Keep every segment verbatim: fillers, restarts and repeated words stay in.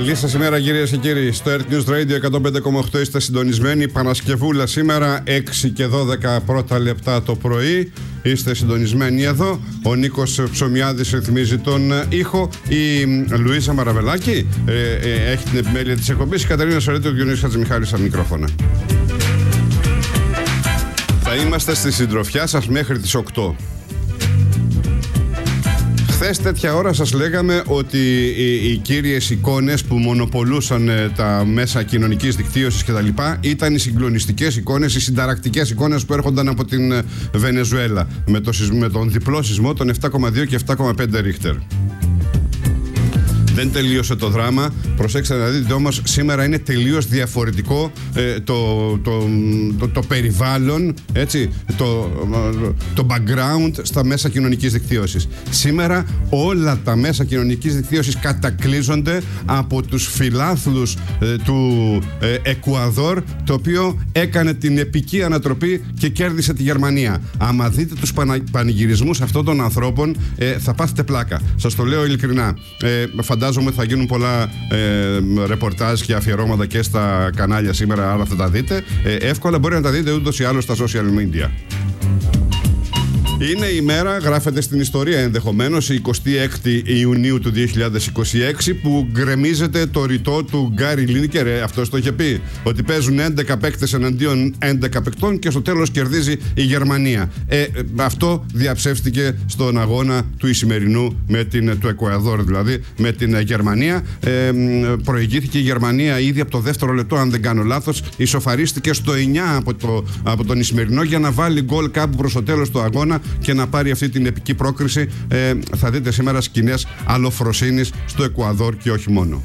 Καλή σας ημέρα κυρίες και κύριοι. Στο Earth News Radio εκατόν πέντε κόμμα οκτώ είστε συντονισμένοι. Παρασκευούλα σήμερα, έξι και δώδεκα πρώτα λεπτά το πρωί. Είστε συντονισμένοι εδώ. Ο Νίκος Ψωμιάδης ρυθμίζει τον ήχο. Η Λουίζα Μαραβελάκη ε, ε, έχει την επιμέλεια της εκπομπής. Η Κατερίνα Σωρέτη, ο Γιονύσης Χατζημιχάλης στα μικρόφωνα. Θα είμαστε στη συντροφιά σας μέχρι τις οκτώ. Χθες τέτοια ώρα σας λέγαμε ότι οι, οι κύριες εικόνες που μονοπολούσαν ε, τα μέσα κοινωνικής δικτύωσης και τα λοιπά ήταν οι συγκλονιστικές εικόνες, οι συνταρακτικές εικόνες που έρχονταν από την ε, Βενεζουέλα με, το, με τον διπλό σεισμό των επτά κόμμα δύο και επτά κόμμα πέντε ρίχτερ. Δεν τελείωσε το δράμα. Προσέξτε να δείτε όμως, σήμερα είναι τελείως διαφορετικό ε, το, το, το, το περιβάλλον, έτσι, το, το background στα μέσα κοινωνικής δικτύωσης. Σήμερα όλα τα μέσα κοινωνικής δικτύωσης κατακλείζονται από τους φιλάθλους ε, του ε, Εκουαδόρ, το οποίο έκανε την επική ανατροπή και κέρδισε τη Γερμανία. Άμα δείτε τους πανα, πανηγυρισμούς αυτών των ανθρώπων, ε, θα πάθετε πλάκα. Σας το λέω ειλικρινά. Ε, Φαντάζομαι θα γίνουν πολλά ε, ρεπορτάζ και αφιερώματα και στα κανάλια σήμερα, άρα θα τα δείτε. Ε, εύκολα μπορεί να τα δείτε ούτως ή άλλως στα social media. Είναι η μέρα, γράφεται στην ιστορία ενδεχομένως, η εικοστή έκτη Ιουνίου του δύο χιλιάδες είκοσι έξι, που γκρεμίζεται το ρητό του Γκάρι Λίνικερ. Ε, αυτός το είχε πει, ότι παίζουν έντεκα παίκτες εναντίον έντεκα παικτών και στο τέλος κερδίζει η Γερμανία. Ε, αυτό διαψεύστηκε στον αγώνα του Ισημερινού με την, του Εκουαδόρ, δηλαδή με την Γερμανία. Ε, προηγήθηκε η Γερμανία ήδη από το δεύτερο λεπτό, αν δεν κάνω λάθος. Ισοφαρίστηκε στο εννιά από, το, από τον Ισημερινό για να βάλει γκολ κάπου προς το τέλος του αγώνα και να πάρει αυτή την επική πρόκριση. Ε, θα δείτε σήμερα σκηνές αλλοφροσύνης στο Εκουαδόρ και όχι μόνο.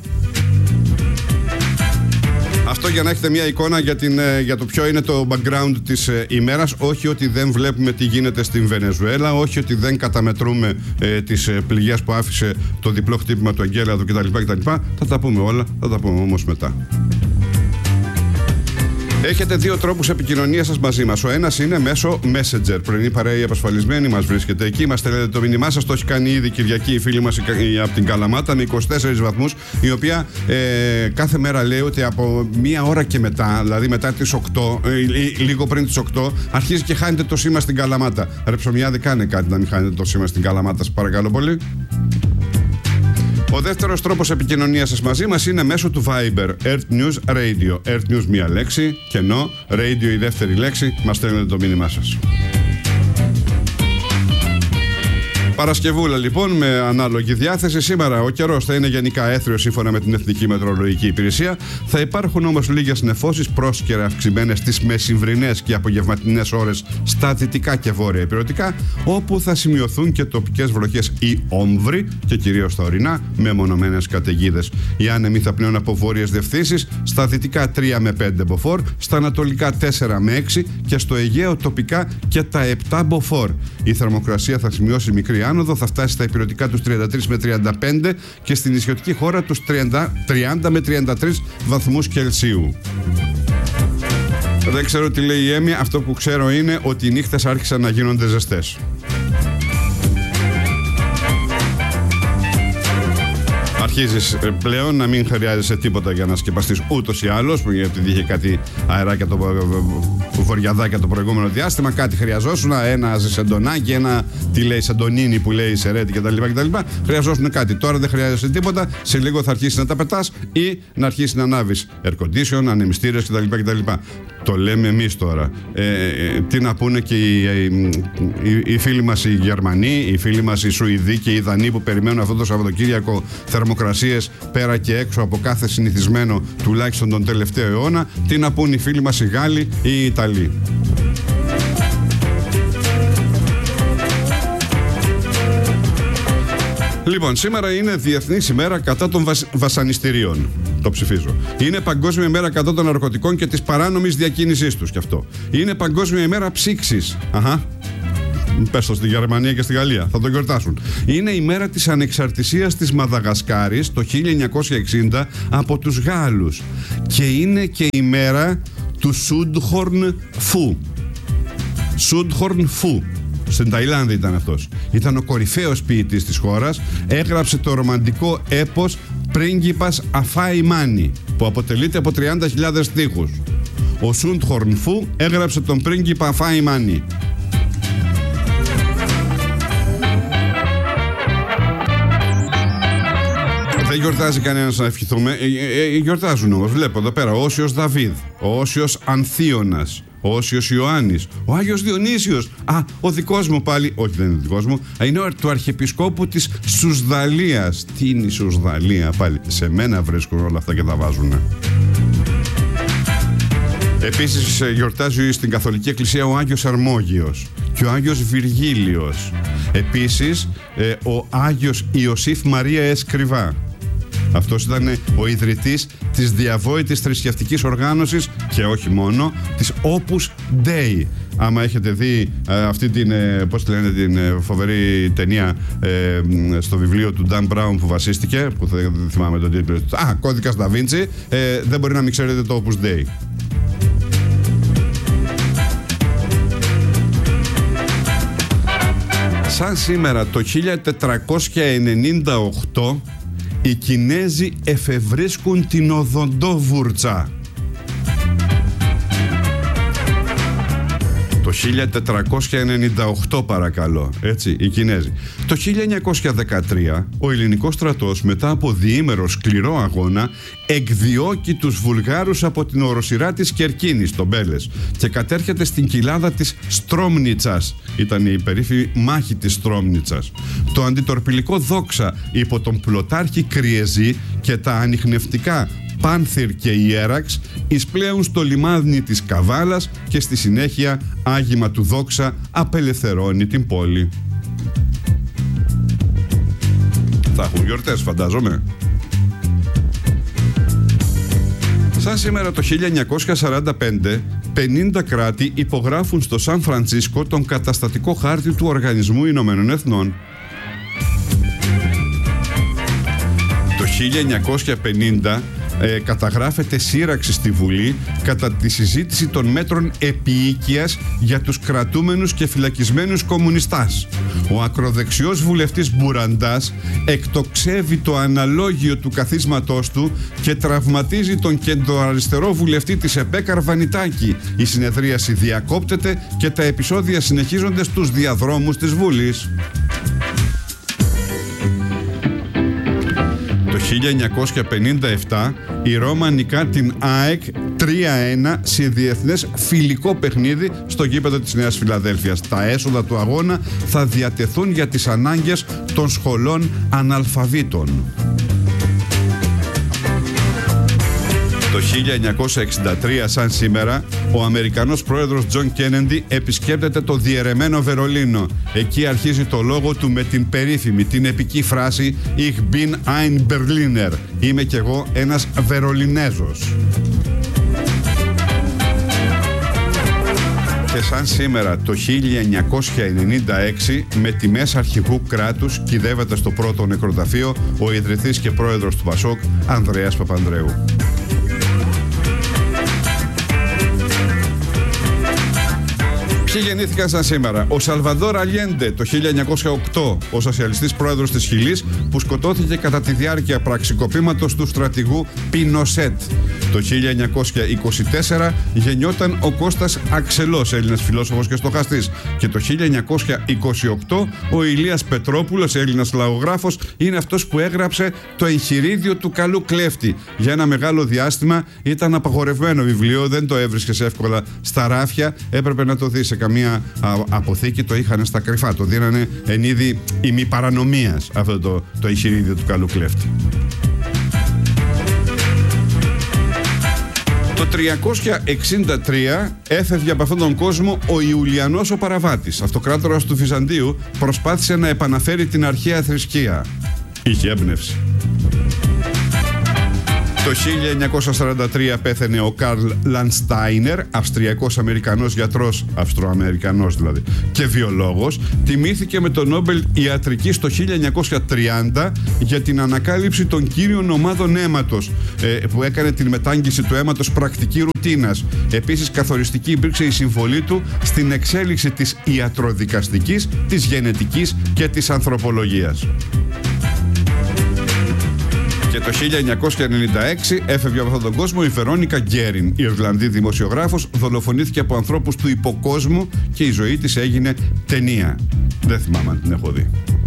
Αυτό για να έχετε μια εικόνα για, την, για το ποιο είναι το background της ε, ημέρας. Όχι ότι δεν βλέπουμε τι γίνεται στην Βενεζουέλα, όχι ότι δεν καταμετρούμε ε, τις ε, πληγές που άφησε το διπλό χτύπημα του Αγγέλαδου κτλ, κτλ. Θα τα πούμε όλα, θα τα πούμε όμως μετά. Έχετε δύο τρόπους επικοινωνίας σας μαζί μας. Ο ένας είναι μέσω Messenger. Πρωινή παρέα η απασφαλισμένη μας βρίσκεται εκεί. Μας στέλνετε το μήνυμά σας. Το έχει κάνει ήδη Κυριακή η φίλη μας από την Καλαμάτα με είκοσι τέσσερις βαθμούς, η οποία ε, κάθε μέρα λέει ότι από μία ώρα και μετά, δηλαδή μετά τις οκτώ, ε, λίγο πριν τις οκτώ, αρχίζει και χάνετε το σήμα στην Καλαμάτα. Ρε Ψωμιάδη, κάνε κάτι να μην χάνετε το σήμα στην Καλαμάτα, σας παρακαλώ πολύ. Ο δεύτερος τρόπος επικοινωνίας σας μαζί μας είναι μέσω του Viber. Earth News Radio. Earth News μία λέξη, κενό, Radio η δεύτερη λέξη. Μας στέλνετε το μήνυμά σας. Παρασκευούλα λοιπόν, με ανάλογη διάθεση. Σήμερα ο καιρός θα είναι γενικά έθριος σύμφωνα με την Εθνική Μετεωρολογική Υπηρεσία. Θα υπάρχουν όμως λίγες νεφώσεις πρόσκαιρα αυξημένες στις μεσημβρινές και απογευματινές ώρες στα δυτικά και βόρεια υπηρετικά, όπου θα σημειωθούν και τοπικές βροχές ή όμβροι και κυρίως στα ορεινά με μονομένες καταιγίδες. Οι άνεμοι θα πνέουν από βόρειες διευθύνσεις, στα δυτικά τρία με πέντε μποφόρ, στα ανατολικά τέσσερα με έξι και στο Αιγαίο τοπικά και τα επτά μποφόρ. Η θερμοκρασία θα σημειώσει μικρή άνοδο, θα φτάσει στα υπηρετικά τους τριάντα τρία με τριάντα πέντε και στην νησιωτική χώρα τους τριάντα με τριάντα τρεις βαθμούς Κελσίου. Δεν ξέρω τι λέει η Έμι, αυτό που ξέρω είναι ότι οι νύχτες άρχισαν να γίνονται ζεστές. Αρχίζεις πλέον να μην χρειάζεσαι τίποτα για να σκεπαστείς ούτως ή άλλως, γιατί είχε κάτι αεράκια το βοριαδάκια το προηγούμενο διάστημα, κάτι χρειαζόσουν, ένα ζεσεντονάκι, ένα τι λέει σεντονίνι που λέει σερέτη κτλ. κτλ. Χρειαζόσουν κάτι. Τώρα δεν χρειάζεσαι τίποτα, σε λίγο θα αρχίσει να τα πετάς ή να αρχίσει να ανάβεις air condition, ανεμιστήρες κτλ. κτλ. Το λέμε εμείς τώρα. Ε, ε, τι να πούνε και οι, οι, οι, οι φίλοι μας οι Γερμανοί, οι φίλοι μας οι Σουηδοί και οι Δανείοι που περιμένουν αυτό το Σαββατοκύριακο θερμοκρασίες πέρα και έξω από κάθε συνηθισμένο τουλάχιστον τον τελευταίο αιώνα. Τι να πούν οι φίλοι μας οι Γάλλοι ή οι Ιταλοί. Λοιπόν, σήμερα είναι Διεθνής ημέρα κατά των βασ... βασανιστήριων. Το ψηφίζω. Είναι Παγκόσμια ημέρα κατά των ναρκωτικών και της παράνομης διακίνησής τους κι αυτό. Είναι Παγκόσμια ημέρα ψήξης. Αχα. Πες το στη Γερμανία και στη Γαλλία. Θα τον γιορτάσουν. Είναι η μέρα της ανεξαρτησίας της Μαδαγασκάρης το χίλια εννιακόσια εξήντα από τους Γάλλους. Και είναι και η μέρα του Σούντχορν Φου. Σούντχορν Φου. Στην Ταϊλάνδη ήταν αυτός. Ήταν ο κορυφαίος ποιητής της χώρας. Έγραψε το ρομαντικό έπος πρίγκιπας Αφάι Μάνι, που αποτελείται από τριάντα χιλιάδες στίχους. Ο Σουντ Χορνφού έγραψε τον πρίγκιπα Αφάι Μάνι. Δεν γιορτάζει κανένας να ευχηθούμε. Ε, ε, ε, γιορτάζουν όμως. Βλέπω εδώ πέρα ο Όσιος Δαβίδ, ο Όσιος Ανθίωνας, ο Όσιος Ιωάννης, ο Άγιος Διονύσιος. Α, ο δικός μου πάλι, όχι δεν είναι δικός μου, είναι ο του Αρχιεπισκόπου της Σουσδαλίας. Τι είναι η Σουσδαλία πάλι? Σε μένα βρίσκουν όλα αυτά και τα βάζουν. Επίσης γιορτάζει στην Καθολική Εκκλησία ο Άγιος Αρμόγιος και ο Άγιος Βυργίλιος. Επίσης ε, ο Άγιος Ιωσήφ Μαρία Εσκριβά. Αυτός ήταν ο ιδρυτής της διαβόητης θρησκευτικής οργάνωσης και όχι μόνο, της Opus Dei. Άμα έχετε δει ε, αυτή την, ε, πώς τη λένε, την ε, φοβερή ταινία ε, στο βιβλίο του Dan Brown που βασίστηκε, που δεν θυμάμαι τον τίτλο του, α, Κώδικας Da Vinci, ε, δεν μπορεί να μην ξέρετε το Opus Dei. Σαν σήμερα το χίλια τετρακόσια ενενήντα οκτώ οι Κινέζοι εφευρίσκουν την οδοντόβουρτσα. Το χίλια τετρακόσια ενενήντα οκτώ παρακαλώ, έτσι, οι Κινέζοι. Το χίλια εννιακόσια δεκατρία ο ελληνικός στρατός μετά από διήμερο σκληρό αγώνα εκδιώκει τους Βουλγάρους από την οροσειρά της Κερκίνης, τον Μπέλες, και κατέρχεται στην κοιλάδα της Στρόμνιτσας. Ήταν η περίφημη μάχη της Στρόμνιτσας. Το αντιτορπιλικό Δόξα υπό τον πλωτάρχη Κριεζή και τα ανιχνευτικά Πάνθυρ και Ιέραξ εισπλέουν στο λιμάνι της Καβάλας και στη συνέχεια άγημα του Δόξα απελευθερώνει την πόλη. Θα έχουν γιορτές φαντάζομαι. Σαν σήμερα το χίλια εννιακόσια σαράντα πέντε, πενήντα κράτη υπογράφουν στο Σαν Φρανσίσκο τον καταστατικό χάρτη του Οργανισμού Ηνωμένων Εθνών. Το χίλια εννιακόσια πενήντα ε, καταγράφεται σύραξη στη Βουλή κατά τη συζήτηση των μέτρων επίοικιας για τους κρατούμενους και φυλακισμένους κομμουνιστάς. Ο ακροδεξιός βουλευτής Μπουραντάς εκτοξεύει το αναλόγιο του καθίσματός του και τραυματίζει τον κεντροαριστερό βουλευτή της ΕΠΕ Καρβανιτάκη. Η συνεδρίαση διακόπτεται και τα επεισόδια συνεχίζονται στους διαδρόμους της Βουλής. Το χίλια εννιακόσια πενήντα επτά η Ρώμα νικά την ΑΕΚ τρία ένα σε διεθνές φιλικό παιχνίδι στο γήπεδο της Νέας Φιλαδέλφειας. Τα έσοδα του αγώνα θα διατεθούν για τις ανάγκες των σχολών αναλφαβήτων. Το χίλια εννιακόσια εξήντα τρία, σαν σήμερα, ο Αμερικανός πρόεδρος Τζον Κένεντι επισκέπτεται το διαιρεμένο Βερολίνο. Εκεί αρχίζει το λόγο του με την περίφημη, την επική φράση «Ich bin ein Berliner». Είμαι κι εγώ ένας Βερολινέζος. Και σαν σήμερα το χίλια εννιακόσια ενενήντα έξι, με τιμές αρχηγού κράτους κυδεύεται στο πρώτο νεκροταφείο ο ιδρυτής και πρόεδρος του Πασόκ Ανδρέας Παπανδρέου. Ποιοι γεννήθηκαν σαν σήμερα? Ο Σαλβαδόρ Αλιέντε το χίλια εννιακόσια οκτώ, ο σοσιαλιστής πρόεδρος της Χιλής που σκοτώθηκε κατά τη διάρκεια πραξικοπήματος του στρατηγού Πινοσέτ. Το χίλια εννιακόσια είκοσι τέσσερα γεννιόταν ο Κώστας Αξελός, Έλληνας φιλόσοφος και στοχαστής. Και το χίλια εννιακόσια είκοσι οκτώ ο Ηλίας Πετρόπουλος, Έλληνας λαογράφος, είναι αυτός που έγραψε το εγχειρίδιο του καλού κλέφτη. Για ένα μεγάλο διάστημα ήταν απαγορευμένο βιβλίο, δεν το έβρισκες εύκολα στα ράφια, έπρεπε να το δεις σε καμία α, αποθήκη, το είχαν στα κρυφά, το δίνανε εν είδη ημιπαρανομίας αυτό το, το εγχειρίδιο του καλού κλέφτη. Το τριακόσια εξήντα τρία έφευγε από αυτόν τον κόσμο ο Ιουλιανός ο Παραβάτης. Αυτοκράτορας του Βυζαντίου, προσπάθησε να επαναφέρει την αρχαία θρησκεία. Είχε έμπνευση. Το χίλια εννιακόσια σαράντα τρία πέθανε ο Καρλ Λανστάινερ, Αυστριακός Αμερικανός γιατρός, Αυστροαμερικανός δηλαδή, και βιολόγος. Τιμήθηκε με το Νόμπελ Ιατρικής το χίλια εννιακόσια τριάντα για την ανακάλυψη των κύριων ομάδων αίματος, ε, που έκανε την μετάγγιση του αίματος πρακτική ρουτίνας. Επίσης καθοριστική υπήρξε η συμβολή του στην εξέλιξη της ιατροδικαστικής, της γενετικής και της ανθρωπολογίας. Και το χίλια εννιακόσια ενενήντα έξι έφευγε από αυτόν τον κόσμο η Βερόνικα Γκέριν, η Ιρλανδή δημοσιογράφος, δολοφονήθηκε από ανθρώπους του υποκόσμου και η ζωή της έγινε ταινία. Δεν θυμάμαι αν την έχω δει.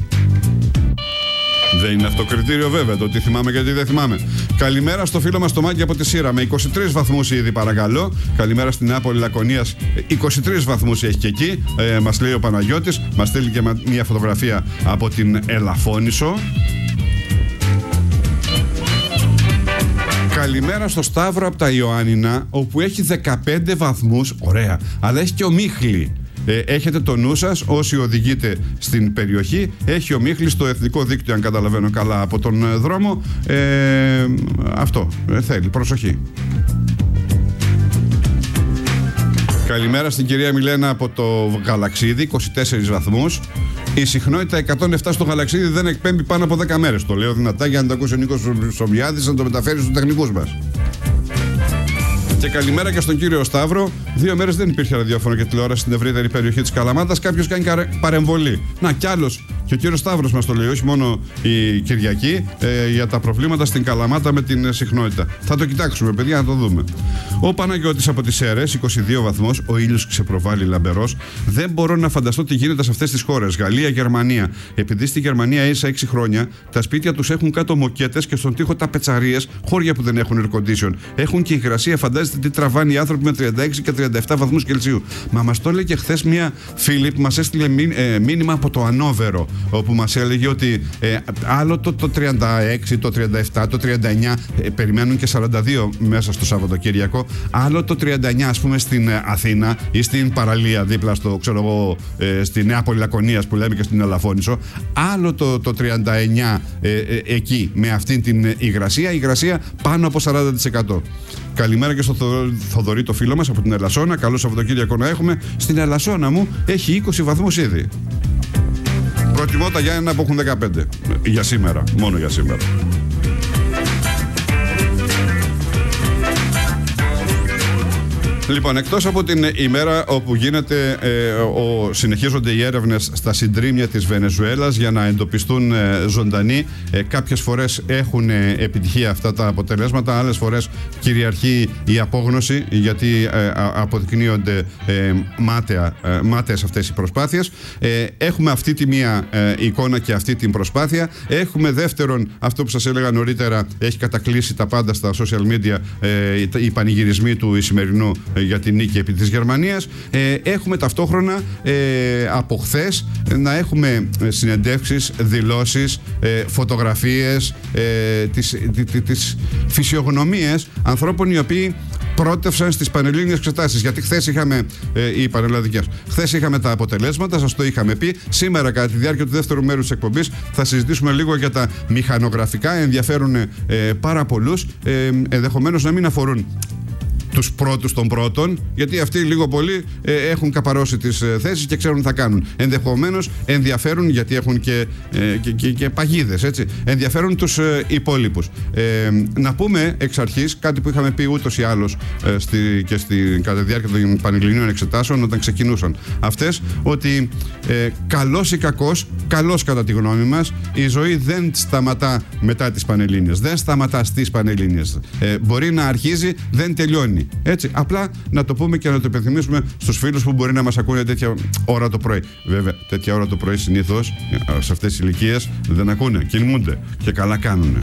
Δεν είναι αυτό κριτήριο βέβαια, το τι θυμάμαι και τι δεν θυμάμαι. Καλημέρα στο φίλο μας το Μάγκη από τη Σύρα με είκοσι τρεις βαθμούς ήδη, παρακαλώ. Καλημέρα στην Νεάπολη Λακωνίας, είκοσι τρεις βαθμούς έχει και εκεί. Ε, μας λέει ο Παναγιώτης, μας στέλνει και μια φωτογραφία από την Ελαφώνησο. Καλημέρα στο Σταύρο από τα Ιωάννινα, όπου έχει δεκαπέντε βαθμούς, ωραία, αλλά έχει και ομίχλη. Ε, έχετε το νου σας όσοι οδηγείτε στην περιοχή. Έχει ομίχλη στο εθνικό δίκτυο, αν καταλαβαίνω καλά, από τον ε, δρόμο. Ε, αυτό ε, θέλει προσοχή. Καλημέρα στην κυρία Μιλένα από το Γαλαξίδι, είκοσι τέσσερις βαθμούς. Η συχνότητα εκατόν επτά στο Γαλαξίδι δεν εκπέμπει πάνω από δέκα μέρες. Το λέω δυνατά για να το ακούσει ο Νίκος Σομιάδης, να το μεταφέρει στους τεχνικούς μας. Και καλημέρα και στον κύριο Σταύρο. Δύο μέρες δεν υπήρχε ραδιόφωνο και τηλεόραση στην ευρύτερη περιοχή της Καλαμάτας. Κάποιος κάνει παρεμβολή. Να κι άλλος. Και ο κύριος Σταύρος μας το λέει, όχι μόνο η Κυριακή, ε, για τα προβλήματα στην Καλαμάτα με την συχνότητα. Θα το κοιτάξουμε, παιδιά, να το δούμε. Ο Παναγιώτης από τις Σέρρες, είκοσι δύο βαθμούς. Ο ήλιος ξεπροβάλλει λαμπερός. Δεν μπορώ να φανταστώ τι γίνεται σε αυτές τις χώρες. Γαλλία, Γερμανία. Επειδή στη Γερμανία έζησα έξι χρόνια, τα σπίτια τους έχουν κάτω μοκέτες και στον τοίχο ταπετσαρίες, χώρια που δεν έχουν air condition. Έχουν και υγρασία, φαντάζεστε τι τραβάνε οι άνθρωποι με τριάντα έξι και τριάντα επτά βαθμούς Κελσίου. Μα μας το έλεγε χθες μια φίλη που μας έστειλε μήνυ, ε, μήνυμα από το Ανόβερο, όπου μας έλεγε ότι ε, άλλο το, το τριάντα έξι, το τριάντα επτά, το τριάντα εννιά, ε, περιμένουν και σαράντα δύο μέσα στο Σαββατοκύριακο, άλλο το τριάντα εννιά ας πούμε στην ε, Αθήνα ή στην παραλία δίπλα στο, ξέρω εγώ, ε, στη Νεάπολη Λακωνίας που λέμε και στην Ελαφώνησο, άλλο το, το τριάντα εννιά ε, ε, εκεί με αυτήν την υγρασία, υγρασία πάνω από σαράντα τοις εκατό. Καλημέρα και στο Θοδωρή το φίλο μας από την Ελασσόνα. Καλό Σαββατοκύριακο να έχουμε. Στην Ελασσόνα μου έχει είκοσι βαθμούς ήδη. Προτιμώ τα Γιάννενα που έχουν δεκαπέντε. Για σήμερα, μόνο για σήμερα. Λοιπόν, εκτός από την ημέρα όπου γίνεται, ε, ο, συνεχίζονται οι έρευνες στα συντρίμμια της Βενεζουέλας για να εντοπιστούν ε, ζωντανοί. Ε, κάποιες φορές έχουν ε, επιτυχία αυτά τα αποτελέσματα, άλλες φορές κυριαρχεί η απόγνωση, γιατί ε, αποδεικνύονται ε, μάταια, ε, μάταιες αυτές οι προσπάθειες. Ε, έχουμε αυτή τη μία ε, εικόνα και αυτή την προσπάθεια. Έχουμε δεύτερον, αυτό που σας έλεγα νωρίτερα, έχει κατακλείσει τα πάντα στα social media, ε, οι πανηγυρισμοί του Ισημερινού για την νίκη επί της Γερμανίας. Ε, έχουμε ταυτόχρονα ε, από χθες να έχουμε συνεντεύξεις, δηλώσεις, ε, φωτογραφίες, ε, τις, τις, τις φυσιογνωμίες ανθρώπων οι οποίοι πρότευσαν στις πανελλήνιες εξετάσεις. Γιατί χθες είχαμε, ε, οι πανελλαδικές, χθες είχαμε τα αποτελέσματα, σας το είχαμε πει. Σήμερα, κατά τη διάρκεια του δεύτερου μέρους της εκπομπής, θα συζητήσουμε λίγο για τα μηχανογραφικά. Ενδιαφέρουν ε, πάρα πολλούς, ε, ενδεχομένως να μην αφορούν τους πρώτους των πρώτων, γιατί αυτοί λίγο πολύ ε, έχουν καπαρώσει τις ε, θέσεις και ξέρουν τι θα κάνουν. Ενδεχομένως ενδιαφέρουν, γιατί έχουν και, ε, και, και, και παγίδες, έτσι. Ενδιαφέρουν τους ε, υπόλοιπους. Ε, να πούμε εξ αρχής κάτι που είχαμε πει ούτως ή άλλως ε, στη, και στη, κατά τη διάρκεια των πανελληνίων εξετάσεων όταν ξεκινούσαν αυτές, ότι ε, καλός ή κακός, καλός κατά τη γνώμη μας, η ζωή δεν σταματά μετά τις πανελλήνιες. Δεν σταματά στις πανελλήνιες. Ε, μπορεί να αρχίζει, δεν τελειώνει. Έτσι, απλά να το πούμε και να το υπενθυμίσουμε στους φίλους που μπορεί να μας ακούνε τέτοια ώρα το πρωί. Βέβαια, τέτοια ώρα το πρωί συνήθως σε αυτές τις ηλικίες δεν ακούνε, κοιμούνται και καλά κάνουνε.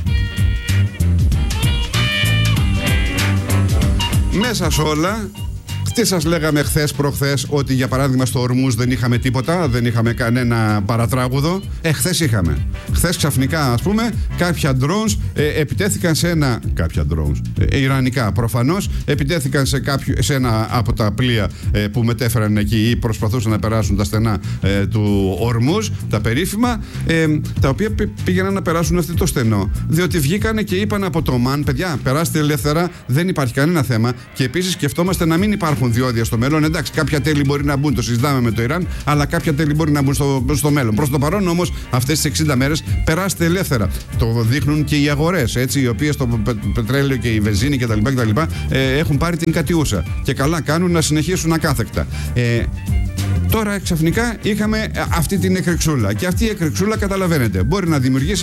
Μέσα σε όλα, τι σας λέγαμε χθες προχθές, ότι για παράδειγμα στο Ορμούζ δεν είχαμε τίποτα, δεν είχαμε κανένα παρατράγουδο. Ε, χθες είχαμε. Χθες ξαφνικά, ας πούμε, κάποια drones ε, επιτέθηκαν σε ένα. Κάποια drones. Ε, ιρανικά προφανώς. Επιτέθηκαν σε, κάποιο, σε ένα από τα πλοία ε, που μετέφεραν εκεί ή προσπαθούσαν να περάσουν τα στενά ε, του Ορμούζ, τα περίφημα, ε, τα οποία πήγαιναν να περάσουν αυτό το στενό. Διότι βγήκανε και είπαν από το ΜΑΝ, παιδιά, περάστε ελεύθερα, δεν υπάρχει κανένα θέμα. Και επίσης σκεφτόμαστε να μην υπάρχουν διόδια στο μέλλον. Εντάξει, κάποια τέλη μπορεί να μπουν, το συζητάμε με το Ιράν, αλλά κάποια τέλη μπορεί να μπουν στο, στο μέλλον. Προς το παρόν όμως, αυτές τις εξήντα μέρες περάστε ελεύθερα. Το δείχνουν και οι αγορές, έτσι, οι οποίες το πε, πετρέλαιο και η βενζίνη κτλ. κτλ ε, έχουν πάρει την κατιούσα. Και καλά κάνουν να συνεχίσουν ακάθεκτα. Ε, Τώρα ξαφνικά είχαμε αυτή την εκρηξούλα. Και αυτή η εκρηξούλα, καταλαβαίνετε, μπορεί να δημιουργήσει